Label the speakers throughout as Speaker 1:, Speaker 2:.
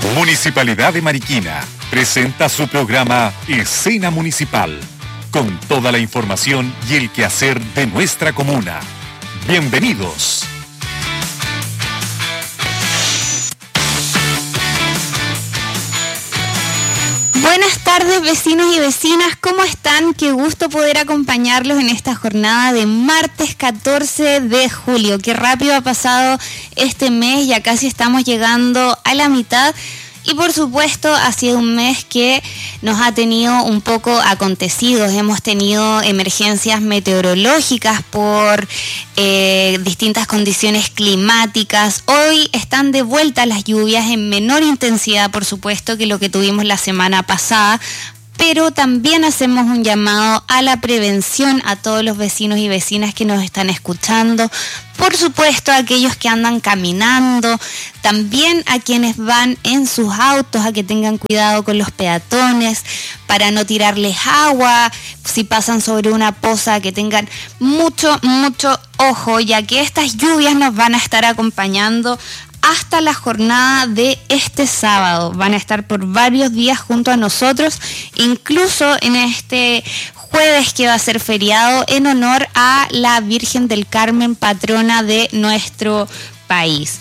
Speaker 1: Municipalidad de Mariquina presenta su programa Escena Municipal, con toda la información y el quehacer de nuestra comuna. Bienvenidos.
Speaker 2: Buenas tardes, vecinos y vecinas, ¿cómo están? Qué gusto poder acompañarlos en esta jornada de martes 14 de julio. Qué rápido ha pasado este mes, ya casi estamos llegando a la mitad. Y por supuesto ha sido un mes que nos ha tenido un poco acontecidos. Hemos tenido emergencias meteorológicas por distintas condiciones climáticas. Hoy están de vuelta las lluvias en menor intensidad, por supuesto, que lo que tuvimos la semana pasada. Pero también hacemos un llamado a la prevención a todos los vecinos y vecinas que nos están escuchando. Por supuesto, a aquellos que andan caminando, también a quienes van en sus autos, a que tengan cuidado con los peatones, para no tirarles agua, si pasan sobre una poza, que tengan mucho ojo, ya que estas lluvias nos van a estar acompañando hasta la jornada de este sábado. Van a estar por varios días junto a nosotros, incluso en este jueves que va a ser feriado en honor a la Virgen del Carmen, patrona de nuestro país.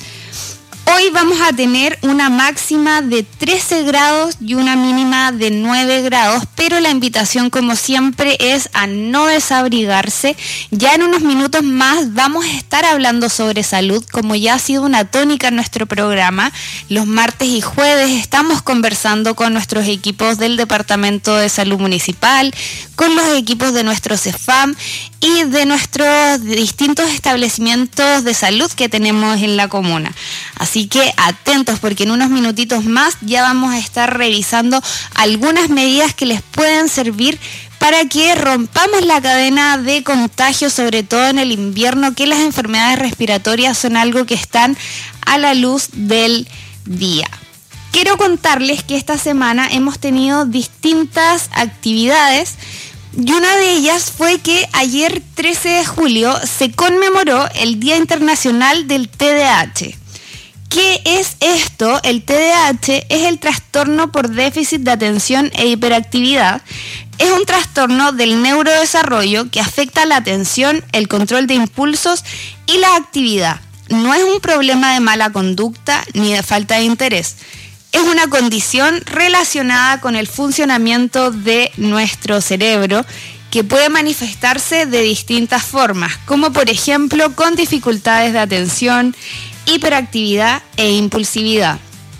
Speaker 2: Hoy vamos a tener una máxima de 13 grados y una mínima de 9 grados, pero la invitación, como siempre, es a no desabrigarse. Ya en unos minutos más vamos a estar hablando sobre salud, como ya ha sido una tónica en nuestro programa. Los martes y jueves estamos conversando con nuestros equipos del Departamento de Salud Municipal, con los equipos de nuestro CEFAM y de nuestros distintos establecimientos de salud que tenemos en la comuna. Así que atentos, porque en unos minutitos más ya vamos a estar revisando algunas medidas que les pueden servir para que rompamos la cadena de contagio, sobre todo en el invierno, que las enfermedades respiratorias son algo que están a la luz del día. Quiero contarles que esta semana hemos tenido distintas actividades. Y una de ellas fue que ayer 13 de julio se conmemoró el Día Internacional del TDAH. ¿Qué es esto? El TDAH es el trastorno por déficit de atención e hiperactividad. Es un trastorno del neurodesarrollo que afecta la atención, el control de impulsos y la actividad. No es un problema de mala conducta ni de falta de interés. Es una condición relacionada con el funcionamiento de nuestro cerebro que puede manifestarse de distintas formas, como por ejemplo con dificultades de atención, hiperactividad e impulsividad.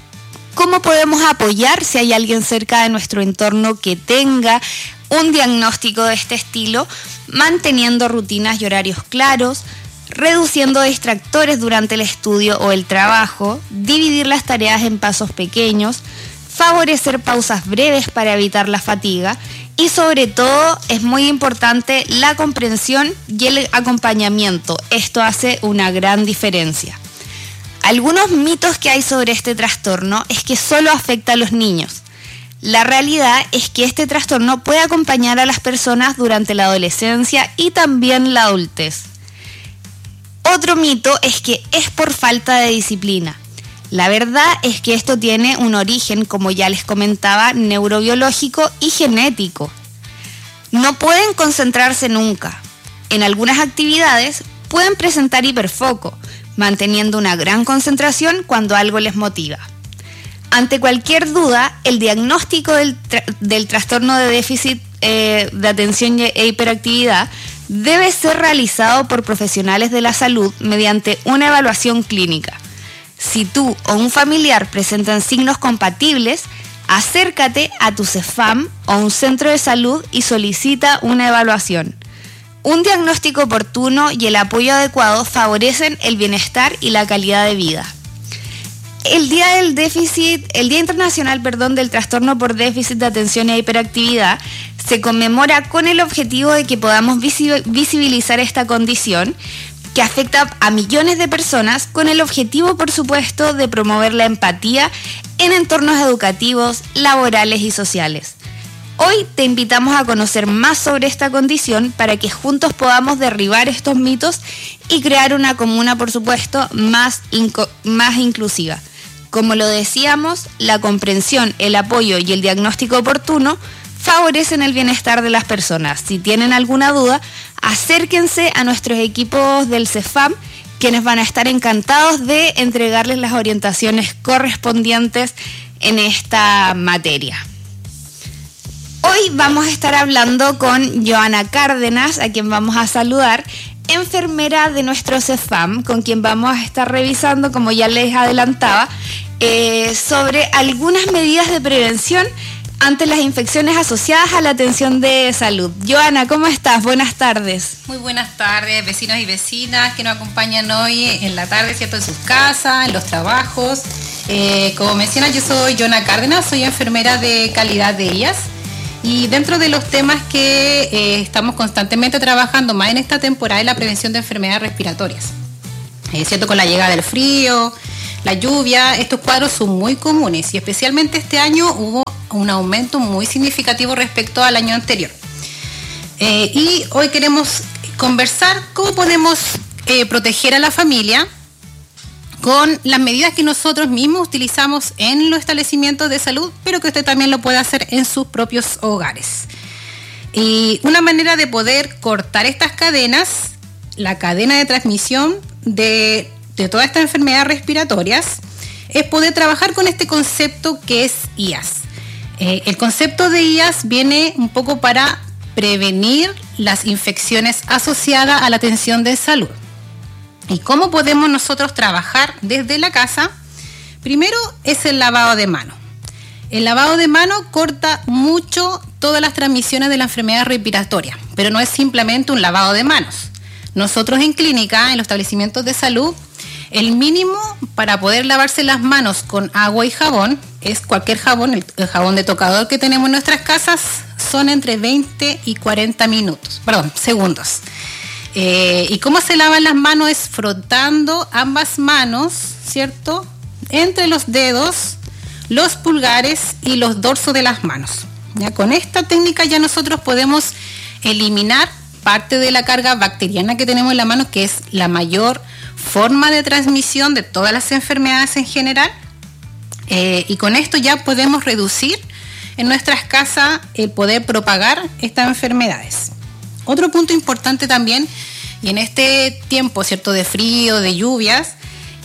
Speaker 2: ¿Cómo podemos apoyar si hay alguien cerca de nuestro entorno que tenga un diagnóstico de este estilo? Manteniendo rutinas y horarios claros, reduciendo distractores durante el estudio o el trabajo, dividir las tareas en pasos pequeños, favorecer pausas breves para evitar la fatiga y sobre todo es muy importante la comprensión y el acompañamiento. Esto hace una gran diferencia. Algunos mitos que hay sobre este trastorno es que solo afecta a los niños. La realidad es que este trastorno puede acompañar a las personas durante la adolescencia y también la adultez. Otro mito es que es por falta de disciplina. La verdad es que esto tiene un origen, como ya les comentaba, neurobiológico y genético. No pueden concentrarse nunca. En algunas actividades pueden presentar hiperfoco, manteniendo una gran concentración cuando algo les motiva. Ante cualquier duda, el diagnóstico del trastorno de déficit de atención e hiperactividad debe ser realizado por profesionales de la salud mediante una evaluación clínica. Si tú o un familiar presentan signos compatibles, acércate a tu CEFAM o un centro de salud y solicita una evaluación. Un diagnóstico oportuno y el apoyo adecuado favorecen el bienestar y la calidad de vida. El Día Internacional del Trastorno por Déficit de Atención e Hiperactividad se conmemora con el objetivo de que podamos visibilizar esta condición que afecta a millones de personas, con el objetivo, por supuesto, de promover la empatía en entornos educativos, laborales y sociales. Hoy te invitamos a conocer más sobre esta condición para que juntos podamos derribar estos mitos y crear una comuna, por supuesto, más inclusiva. Como lo decíamos, la comprensión, el apoyo y el diagnóstico oportuno favorecen el bienestar de las personas. Si tienen alguna duda, acérquense a nuestros equipos del CEFAM, quienes van a estar encantados de entregarles las orientaciones correspondientes en esta materia. Hoy vamos a estar hablando con Joana Cárdenas, a quien vamos a saludar, enfermera de nuestro CEFAM, con quien vamos a estar revisando, como ya les adelantaba, sobre algunas medidas de prevención ante las infecciones asociadas a la atención de salud. Joana, ¿cómo estás? Buenas tardes.
Speaker 3: Muy buenas tardes, vecinos y vecinas que nos acompañan hoy en la tarde, ¿cierto? En sus casas, en los trabajos. Como menciona, yo soy Joana Cárdenas, soy enfermera de calidad de IAS. Y dentro de los temas que estamos constantemente trabajando más en esta temporada es la prevención de enfermedades respiratorias. ¿Cierto? Con la llegada del frío, la lluvia, estos cuadros son muy comunes y especialmente este año hubo un aumento muy significativo respecto al año anterior. Y hoy queremos conversar cómo podemos proteger a la familia con las medidas que nosotros mismos utilizamos en los establecimientos de salud, pero que usted también lo puede hacer en sus propios hogares. Y una manera de poder cortar estas cadenas, la cadena de transmisión de todas estas enfermedades respiratorias, es poder trabajar con este concepto que es IAS. El concepto de IAS viene un poco para prevenir las infecciones asociadas a la atención de salud. ¿Y cómo podemos nosotros trabajar desde la casa? Primero es el lavado de mano. El lavado de mano corta mucho todas las transmisiones de la enfermedad respiratoria, pero no es simplemente un lavado de manos. Nosotros en clínica, en los establecimientos de salud, el mínimo para poder lavarse las manos con agua y jabón es cualquier jabón, el jabón de tocador que tenemos en nuestras casas, son entre 20 y 40 segundos. ¿Y cómo se lavan las manos? Es frotando ambas manos, ¿cierto? Entre los dedos, los pulgares y los dorsos de las manos. ¿Ya? Con esta técnica ya nosotros podemos eliminar parte de la carga bacteriana que tenemos en la mano, que es la mayor forma de transmisión de todas las enfermedades en general. Y con esto ya podemos reducir en nuestras casas el poder propagar estas enfermedades. Otro punto importante también, y en este tiempo, ¿cierto?, de frío, de lluvias,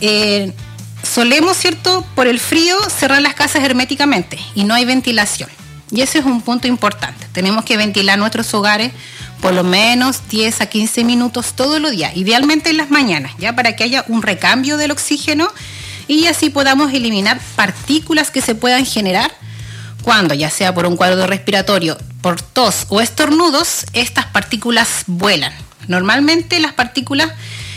Speaker 3: solemos, ¿cierto?, por el frío cerrar las casas herméticamente y no hay ventilación. Y ese es un punto importante. Tenemos que ventilar nuestros hogares por lo menos 10 a 15 minutos todos los días, idealmente en las mañanas, ya para que haya un recambio del oxígeno y así podamos eliminar partículas que se puedan generar cuando, ya sea por un cuadro respiratorio, por tos o estornudos, estas partículas vuelan. Normalmente las partículas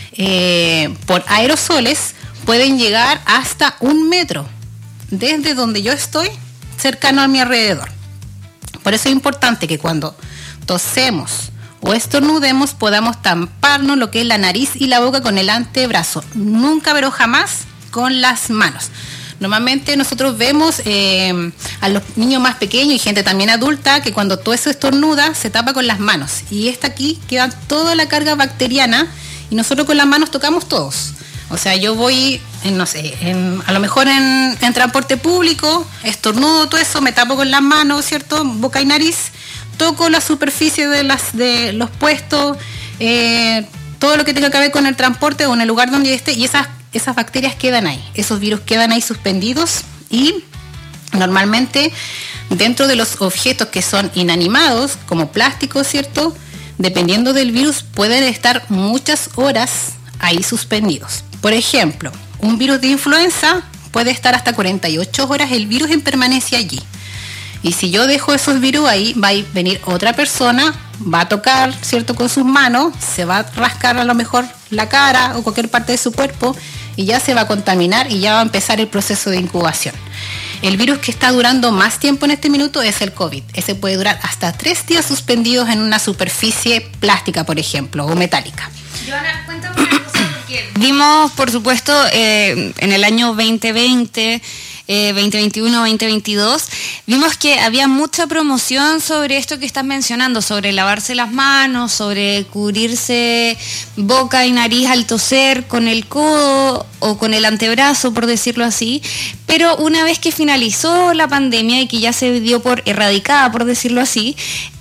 Speaker 3: por aerosoles pueden llegar hasta 1 metro desde donde yo estoy, cercano a mi alrededor. Por eso es importante que cuando tosemos o estornudemos podamos tamparnos lo que es la nariz y la boca con el antebrazo. Nunca, pero jamás con las manos. Normalmente nosotros vemos a los niños más pequeños y gente también adulta que cuando todo eso estornuda se tapa con las manos. Y esta aquí queda toda la carga bacteriana y nosotros con las manos tocamos todos. O sea, yo voy, a lo mejor en transporte público, estornudo todo eso, me tapo con las manos, ¿cierto? Boca y nariz, toco la superficie de los puestos, todo lo que tenga que ver con el transporte o en el lugar donde yo esté, y esas bacterias quedan ahí, esos virus quedan ahí suspendidos y normalmente dentro de los objetos que son inanimados, como plásticos, ¿cierto? Dependiendo del virus, pueden estar muchas horas ahí suspendidos. Por ejemplo, un virus de influenza puede estar hasta 48 horas el virus en permanencia allí. Y si yo dejo esos virus ahí, va a venir otra persona, va a tocar, ¿cierto?, con sus manos, se va a rascar a lo mejor la cara o cualquier parte de su cuerpo y ya se va a contaminar y ya va a empezar el proceso de incubación. El virus que está durando más tiempo en este minuto es el COVID. Ese puede durar hasta 3 días suspendidos en una superficie plástica, por ejemplo, o metálica.
Speaker 2: Joana, cuéntame una cosa, porque vimos, por supuesto, en el año 2020 2021-2022, vimos que había mucha promoción sobre esto que estás mencionando, sobre lavarse las manos, sobre cubrirse boca y nariz al toser con el codo o con el antebrazo, por decirlo así, pero una vez que finalizó la pandemia y que ya se dio por erradicada, por decirlo así,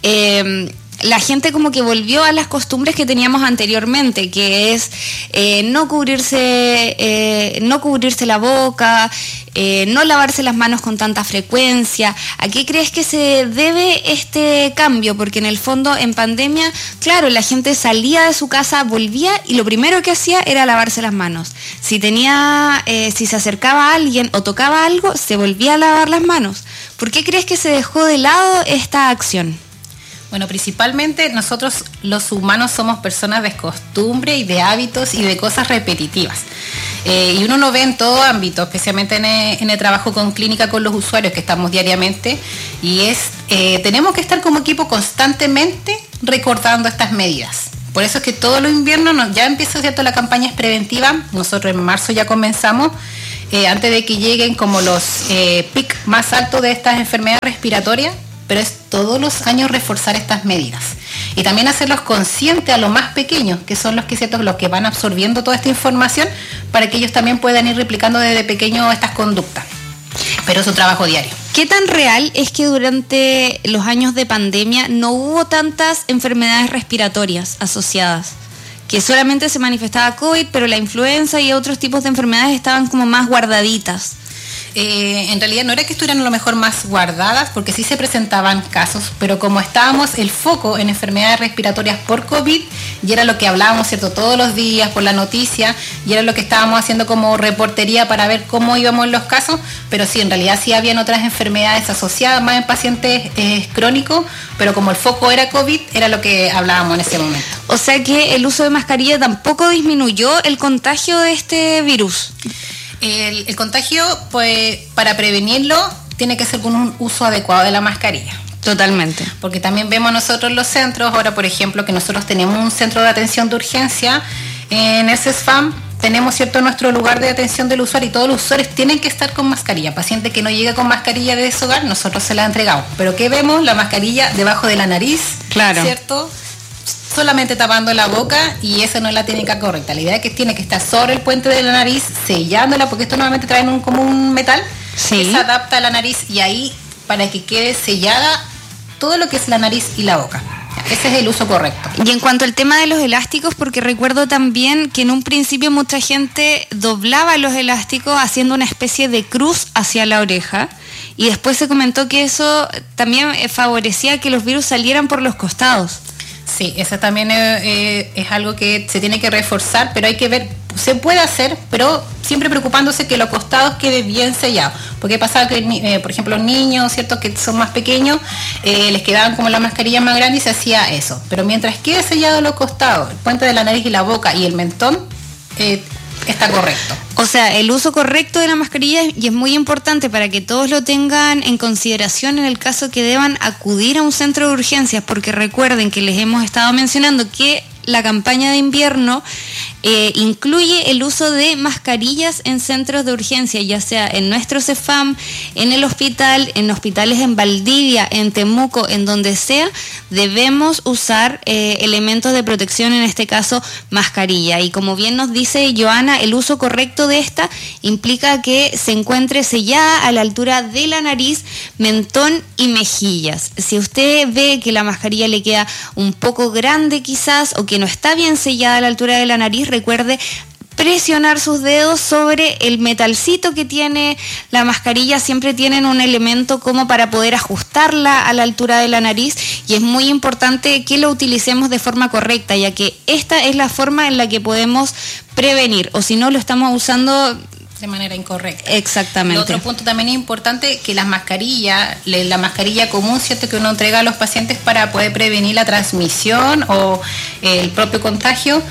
Speaker 2: la gente como que volvió a las costumbres que teníamos anteriormente, que es no cubrirse la boca, no lavarse las manos con tanta frecuencia. ¿A qué crees que se debe este cambio? Porque en el fondo, en pandemia, claro, la gente salía de su casa, volvía y lo primero que hacía era lavarse las manos. Si se acercaba a alguien o tocaba algo, se volvía a lavar las manos. ¿Por qué crees que se dejó de lado esta acción?
Speaker 3: Bueno, principalmente nosotros los humanos somos personas de costumbre y de hábitos y de cosas repetitivas. Y uno lo ve en todo ámbito, especialmente en el trabajo con clínica con los usuarios que estamos diariamente. Y tenemos que estar como equipo constantemente recordando estas medidas. Por eso es que todos los inviernos ya empieza, ¿cierto?, la campaña preventiva. Nosotros en marzo ya comenzamos, antes de que lleguen como los pics más altos de estas enfermedades respiratorias. Pero es todos los años reforzar estas medidas y también hacerlos conscientes a los más pequeños, que son los que van absorbiendo toda esta información para que ellos también puedan ir replicando desde pequeños estas conductas. Pero es un trabajo diario.
Speaker 2: ¿Qué tan real es que durante los años de pandemia no hubo tantas enfermedades respiratorias asociadas? Que solamente se manifestaba COVID, pero la influenza y otros tipos de enfermedades estaban como más guardaditas.
Speaker 3: En realidad no era que estuvieran a lo mejor más guardadas, porque sí se presentaban casos, pero como estábamos el foco en enfermedades respiratorias por COVID, y era lo que hablábamos, ¿cierto?, todos los días por la noticia, y era lo que estábamos haciendo como reportería para ver cómo íbamos en los casos, pero sí, en realidad sí habían otras enfermedades asociadas más en pacientes crónicos, pero como el foco era COVID, era lo que hablábamos en ese momento.
Speaker 2: O sea que el uso de mascarilla tampoco disminuyó el contagio de este virus.
Speaker 3: El contagio, pues, para prevenirlo, tiene que ser con un uso adecuado de la mascarilla.
Speaker 2: Totalmente.
Speaker 3: Porque también vemos nosotros los centros, ahora por ejemplo, que nosotros tenemos un centro de atención de urgencia en el CESFAM, tenemos, ¿cierto?, nuestro lugar de atención del usuario y todos los usuarios tienen que estar con mascarilla. Paciente que no llega con mascarilla de su hogar, nosotros se la entregamos. Pero ¿qué vemos? La mascarilla debajo de la nariz,
Speaker 2: claro,
Speaker 3: ¿cierto?, solamente tapando la boca, y esa no es la técnica correcta. La idea es que tiene que estar sobre el puente de la nariz, sellándola, porque esto normalmente traen como un metal,
Speaker 2: sí,
Speaker 3: que se adapta a la nariz, y ahí para que quede sellada todo lo que es la nariz y la boca. Ese es el uso correcto.
Speaker 2: Y en cuanto al tema de los elásticos, porque recuerdo también que en un principio mucha gente doblaba los elásticos haciendo una especie de cruz hacia la oreja, y después se comentó que eso también favorecía que los virus salieran por los costados.
Speaker 3: Sí, eso también es algo que se tiene que reforzar, pero hay que ver, se puede hacer, pero siempre preocupándose que los costados queden bien sellados. Porque pasa que, por ejemplo, los niños, ¿cierto?, que son más pequeños, les quedaban como la mascarilla más grande y se hacía eso. Pero mientras quede sellado los costados, el puente de la nariz y la boca y el mentón, está correcto.
Speaker 2: O sea, el uso correcto de la mascarilla, y es muy importante para que todos lo tengan en consideración en el caso que deban acudir a un centro de urgencias, porque recuerden que les hemos estado mencionando que la campaña de invierno incluye el uso de mascarillas en centros de urgencia, ya sea en nuestro CEFAM, en el hospital, en hospitales en Valdivia, en Temuco, en donde sea, debemos usar elementos de protección, en este caso mascarilla. Y como bien nos dice Joana, el uso correcto de esta implica que se encuentre sellada a la altura de la nariz, mentón y mejillas. Si usted ve que la mascarilla le queda un poco grande quizás, o que no está bien sellada a la altura de la nariz, recuerde presionar sus dedos sobre el metalcito que tiene la mascarilla. Siempre tienen un elemento como para poder ajustarla a la altura de la nariz, y es muy importante que lo utilicemos de forma correcta, ya que esta es la forma en la que podemos prevenir, o si no lo estamos usando
Speaker 3: de manera incorrecta.
Speaker 2: Exactamente.
Speaker 3: Y otro punto también es importante, que la mascarilla común, ¿cierto?, que uno entrega a los pacientes para poder prevenir la transmisión o el propio contagio,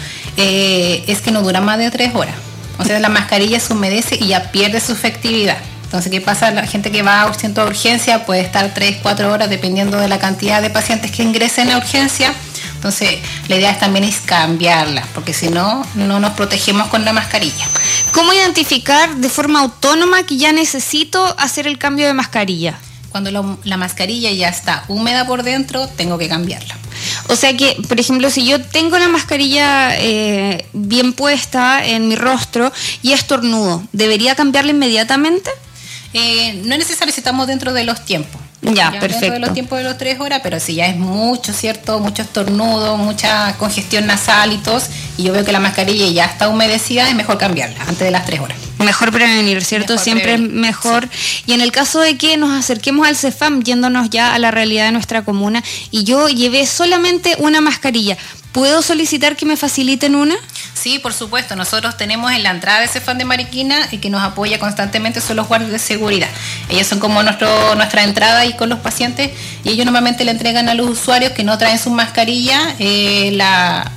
Speaker 3: es que no dura más de 3 horas. O sea, la mascarilla se humedece y ya pierde su efectividad. Entonces, ¿qué pasa? La gente que va a un centro de urgencia puede estar 3-4 horas dependiendo de la cantidad de pacientes que ingresen a urgencia. Entonces, la idea también es cambiarla, porque si no, no nos protegemos con la mascarilla.
Speaker 2: ¿Cómo identificar de forma autónoma que ya necesito hacer el cambio de mascarilla?
Speaker 3: Cuando la mascarilla ya está húmeda por dentro, tengo que cambiarla.
Speaker 2: O sea que, por ejemplo, si yo tengo la mascarilla bien puesta en mi rostro y estornudo, ¿debería cambiarla inmediatamente?
Speaker 3: No es necesario si estamos dentro de los tiempos.
Speaker 2: Ya, perfecto.
Speaker 3: Dentro de los tiempos de las 3 horas, pero si ya es mucho, ¿cierto? Mucho estornudo, mucha congestión nasal y tos, y yo veo que la mascarilla ya está humedecida, es mejor cambiarla antes de las 3 horas.
Speaker 2: Mejor prevenir, ¿cierto? Mejor siempre prevenir. Es mejor. Sí. Y en el caso de que nos acerquemos al CEFAM, yéndonos ya a la realidad de nuestra comuna, y yo llevé solamente una mascarilla, ¿puedo solicitar que me faciliten una?
Speaker 3: Sí, por supuesto. Nosotros tenemos en la entrada de CEFAM de Mariquina y que nos apoya constantemente son los guardias de seguridad. Ellos son como nuestra entrada ahí con los pacientes y ellos normalmente le entregan a los usuarios que no traen su mascarilla la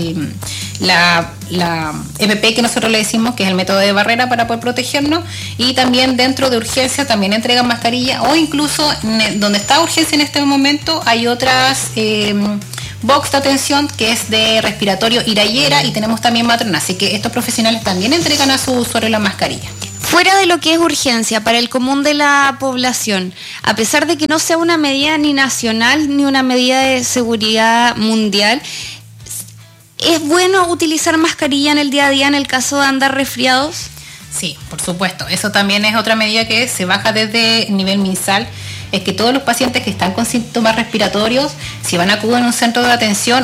Speaker 3: EPP que nosotros le decimos que es el método de barrera para poder protegernos, y también dentro de urgencia también entregan mascarilla, o incluso donde está urgencia en este momento hay otras box de atención que es de respiratorio Irayera, y tenemos también matrona, así que estos profesionales también entregan a sus usuarios la mascarilla.
Speaker 2: Fuera de lo que es urgencia para el común de la población, a pesar de que no sea una medida ni nacional ni una medida de seguridad mundial, ¿es bueno utilizar mascarilla en el día a día en el caso de andar resfriados?
Speaker 3: Sí, por supuesto. Eso también es otra medida que se baja desde nivel MinSal. Es que todos los pacientes que están con síntomas respiratorios, si van a acudir a un centro de atención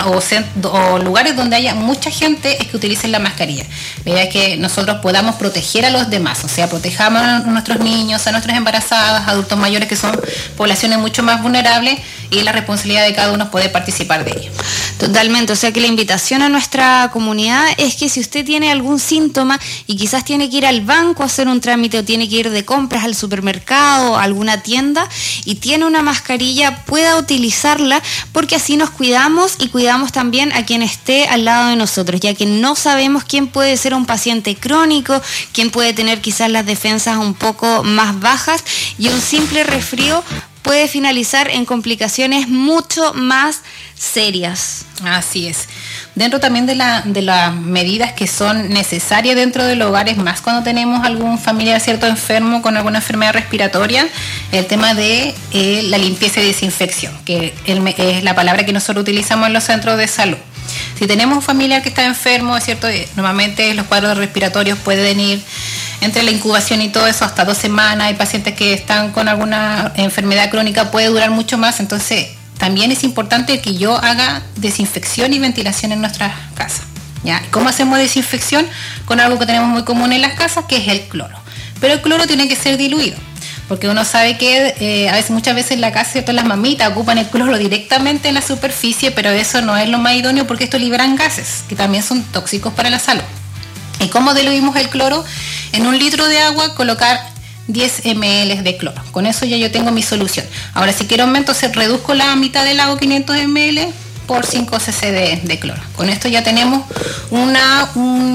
Speaker 3: o lugares donde haya mucha gente, es que utilicen la mascarilla. La idea es que nosotros podamos proteger a los demás, o sea, protejamos a nuestros niños, a nuestras embarazadas, adultos mayores, que son poblaciones mucho más vulnerables, y la responsabilidad de cada uno es poder participar de ello.
Speaker 2: Totalmente, o sea que la invitación a nuestra comunidad es que si usted tiene algún síntoma y quizás tiene que ir al banco a hacer un trámite o tiene que ir de compras al supermercado, a alguna tienda, y tiene una mascarilla, pueda utilizarla, porque así nos cuidamos y cuidamos también a quien esté al lado de nosotros, ya que no sabemos quién puede ser un paciente crónico, quién puede tener quizás las defensas un poco más bajas, y un simple resfrío puede finalizar en complicaciones mucho más serias.
Speaker 3: Así es. Dentro también de las medidas que son necesarias dentro del hogar, es más cuando tenemos algún familiar cierto enfermo con alguna enfermedad respiratoria, el tema de la limpieza y desinfección, que es la palabra que nosotros utilizamos en los centros de salud. Si tenemos un familiar que está enfermo, es cierto, normalmente los cuadros respiratorios pueden ir entre la incubación y todo eso hasta 2 semanas. Hay pacientes que están con alguna enfermedad crónica, puede durar mucho más, entonces también es importante que yo haga desinfección y ventilación en nuestras casas. ¿Ya? ¿Cómo hacemos desinfección? Con algo que tenemos muy común en las casas, que es el cloro. Pero el cloro tiene que ser diluido, porque uno sabe que muchas veces en la casa, ¿cierto?, las mamitas ocupan el cloro directamente en la superficie, pero eso no es lo más idóneo porque esto liberan gases que también son tóxicos para la salud. ¿Y cómo diluimos el cloro? En 1 litro de agua colocar 10 ml de cloro. Con eso ya yo tengo mi solución. Ahora, si quiero aumento, reduzco la mitad del agua, 500 ml, por 5 cc de cloro. Con esto ya tenemos una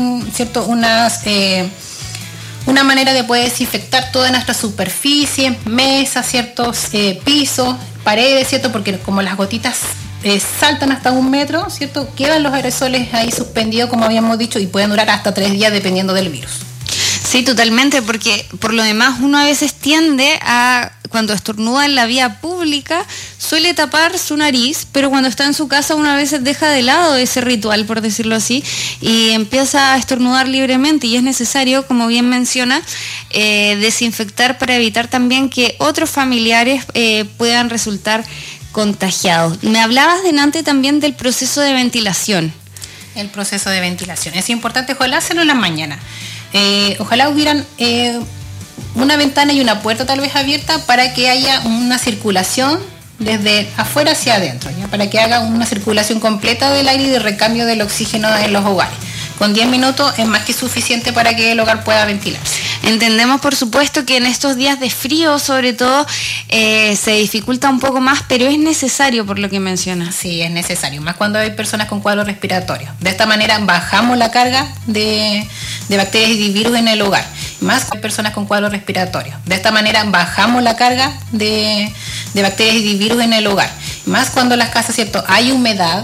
Speaker 3: manera de poder desinfectar toda nuestra superficie, mesas, ciertos pisos, paredes, ¿cierto? Porque como las gotitas saltan hasta 1 metro, ¿cierto?, quedan los aerosoles ahí suspendidos, como habíamos dicho, y pueden durar hasta 3 días dependiendo del virus.
Speaker 2: Sí, totalmente, porque por lo demás uno a veces tiende a, cuando estornuda en la vía pública, suele tapar su nariz, pero cuando está en su casa uno a veces deja de lado ese ritual, por decirlo así, y empieza a estornudar libremente, y es necesario, como bien menciona, desinfectar para evitar también que otros familiares puedan resultar contagiados. Me hablabas delante también del proceso de ventilación.
Speaker 3: El proceso de ventilación es importante, ojalá hacerlo en la mañana. Ojalá hubieran una ventana y una puerta tal vez abierta para que haya una circulación desde afuera hacia adentro, ¿ya? Para que haga una circulación completa del aire y de recambio del oxígeno en los hogares. Con 10 minutos es más que suficiente para que el hogar pueda ventilarse.
Speaker 2: Entendemos, por supuesto, que en estos días de frío, sobre todo, se dificulta un poco más, pero es necesario, por lo que mencionas.
Speaker 3: Sí, es necesario, más cuando hay personas con cuadros respiratorios. De esta manera bajamos la carga de bacterias y de virus en el hogar, más cuando hay personas con cuadros respiratorios. De esta manera bajamos la carga de bacterias y de virus en el hogar, más cuando en las casas, ¿cierto?, hay humedad,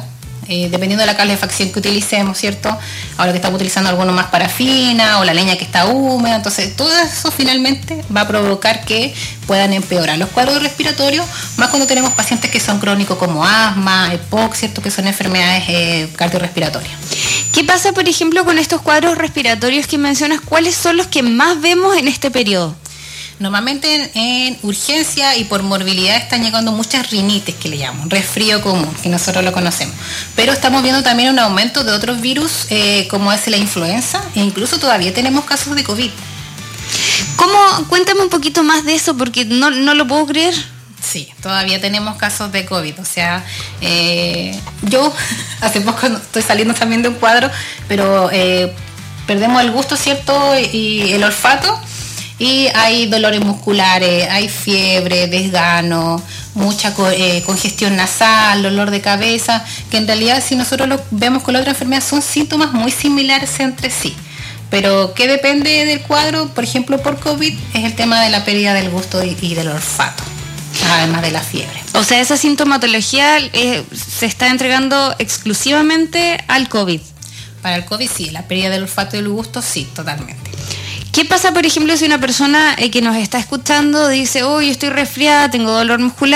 Speaker 3: dependiendo de la calefacción que utilicemos, ¿cierto? Ahora que estamos utilizando alguno más parafina o la leña que está húmeda, entonces todo eso finalmente va a provocar que puedan empeorar los cuadros respiratorios, más cuando tenemos pacientes que son crónicos como asma, EPOC, ¿cierto? Que son enfermedades cardiorrespiratorias.
Speaker 2: ¿Qué pasa, por ejemplo, con estos cuadros respiratorios que mencionas? ¿Cuáles son los que más vemos en este periodo?
Speaker 3: Normalmente en urgencia y por morbilidad están llegando muchas rinitis, que le llaman, resfrío común, que nosotros lo conocemos. Pero estamos viendo también un aumento de otros virus, como es la influenza, e incluso todavía tenemos casos de COVID.
Speaker 2: Cuéntame un poquito más de eso, porque no lo puedo creer.
Speaker 3: Sí, todavía tenemos casos de COVID, o sea, yo hace poco estoy saliendo también de un cuadro, pero perdemos el gusto, ¿cierto? Y el olfato. Y hay dolores musculares, hay fiebre, desgano, mucha congestión nasal, dolor de cabeza, que en realidad si nosotros lo vemos con la otra enfermedad son síntomas muy similares entre sí. Pero ¿qué depende del cuadro? Por ejemplo, por COVID es el tema de la pérdida del gusto y del olfato, además de la fiebre.
Speaker 2: O sea, esa sintomatología se está entregando exclusivamente al COVID.
Speaker 3: Para el COVID sí, la pérdida del olfato y del gusto sí, totalmente.
Speaker 2: ¿Qué pasa, por ejemplo, si una persona que nos está escuchando dice, yo estoy resfriada, tengo dolor muscular?